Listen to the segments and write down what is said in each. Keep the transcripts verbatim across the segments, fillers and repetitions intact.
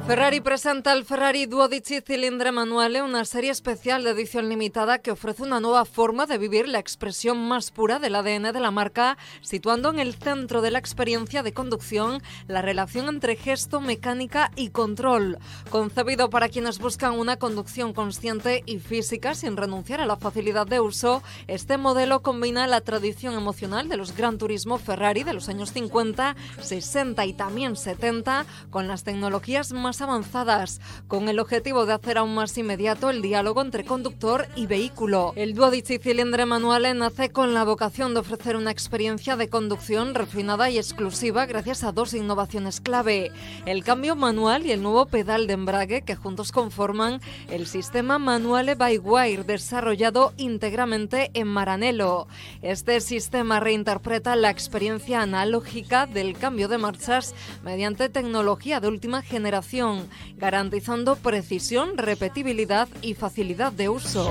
Ferrari presenta el Ferrari dodici Cilindre Manuale, una serie especial de edición limitada que ofrece una nueva forma de vivir la expresión más pura del A D N de la marca, situando en el centro de la experiencia de conducción la relación entre gesto, mecánica y control. Concebido para quienes buscan una conducción consciente y física sin renunciar a la facilidad de uso, este modelo combina la tradición emocional de los Gran Turismo Ferrari de los años cincuenta, sesenta y también setenta con las tecnologías más avanzadas, con el objetivo de hacer aún más inmediato el diálogo entre conductor y vehículo. El dodici Cilindre Manuale nace con la vocación de ofrecer una experiencia de conducción refinada y exclusiva gracias a dos innovaciones clave: el cambio manual y el nuevo pedal de embrague, que juntos conforman el sistema Manuale by Wire, desarrollado íntegramente en Maranello. Este sistema reinterpreta la experiencia analógica del cambio de marchas mediante tecnología de última generación, garantizando precisión, repetibilidad y facilidad de uso.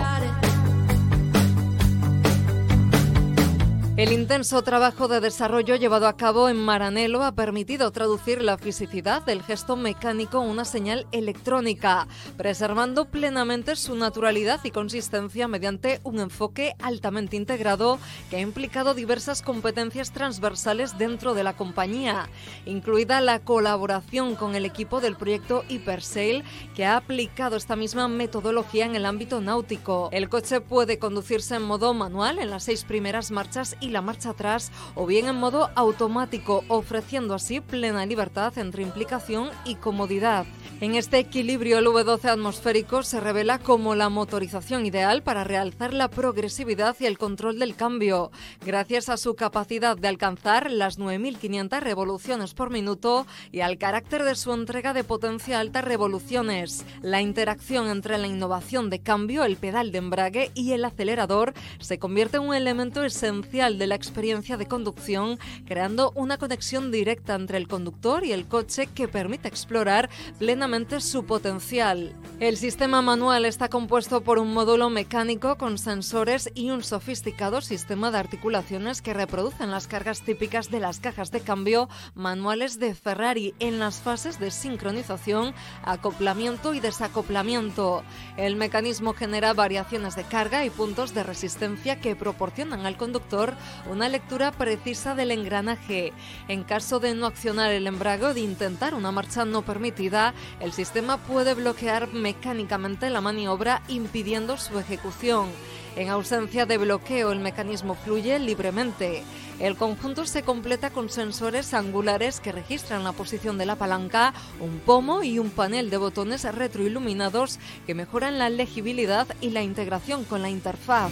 El intenso trabajo de desarrollo llevado a cabo en Maranello ha permitido traducir la fisicidad del gesto mecánico en una señal electrónica, preservando plenamente su naturalidad y consistencia mediante un enfoque altamente integrado que ha implicado diversas competencias transversales dentro de la compañía, incluida la colaboración con el equipo del proyecto Hypersail, que ha aplicado esta misma metodología en el ámbito náutico. El coche puede conducirse en modo manual en las seis primeras marchas y la marcha atrás, o bien en modo automático, ofreciendo así plena libertad entre implicación y comodidad. En este equilibrio, el V doce atmosférico se revela como la motorización ideal para realzar la progresividad y el control del cambio, gracias a su capacidad de alcanzar las nueve mil quinientas revoluciones por minuto y al carácter de su entrega de potencia a altas revoluciones. La interacción entre la innovación de cambio, el pedal de embrague y el acelerador se convierte en un elemento esencial de la experiencia de conducción, creando una conexión directa entre el conductor y el coche que permite explorar plenamente su potencial. El sistema manual está compuesto por un módulo mecánico con sensores y un sofisticado sistema de articulaciones que reproducen las cargas típicas de las cajas de cambio manuales de Ferrari en las fases de sincronización, acoplamiento y desacoplamiento. El mecanismo genera variaciones de carga y puntos de resistencia que proporcionan al conductor una lectura precisa del engranaje. En caso de no accionar el embrague o de intentar una marcha no permitida, el sistema puede bloquear mecánicamente la maniobra, impidiendo su ejecución. En ausencia de bloqueo, el mecanismo fluye libremente. El conjunto se completa con sensores angulares que registran la posición de la palanca, un pomo y un panel de botones retroiluminados que mejoran la legibilidad y la integración con la interfaz.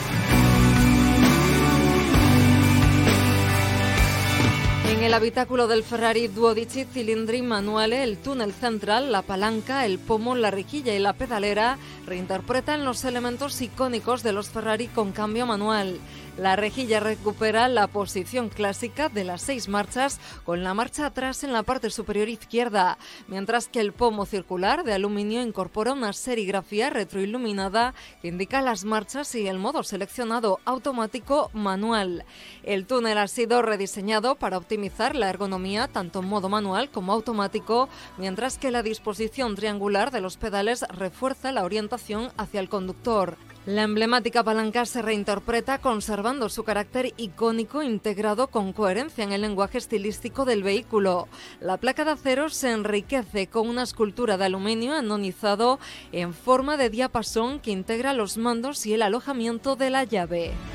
En el habitáculo del Ferrari dodici Cilindre Manuale, el túnel central, la palanca, el pomo, la rejilla y la pedalera reinterpretan los elementos icónicos de los Ferrari con cambio manual. La rejilla recupera la posición clásica de las seis marchas, con la marcha atrás en la parte superior izquierda, mientras que el pomo circular de aluminio incorpora una serigrafía retroiluminada que indica las marchas y el modo seleccionado automático manual. El túnel ha sido rediseñado para optimizar la ergonomía tanto en modo manual como automático, mientras que la disposición triangular de los pedales refuerza la orientación hacia el conductor. La emblemática palanca se reinterpreta conservando su carácter icónico, integrado con coherencia en el lenguaje estilístico del vehículo. La placa de acero se enriquece con una escultura de aluminio anodizado en forma de diapasón que integra los mandos y el alojamiento de la llave.